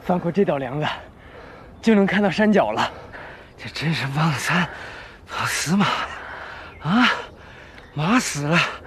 翻过这道梁子，就能看到山脚了。 这真是忘山跑死马啊！马死了，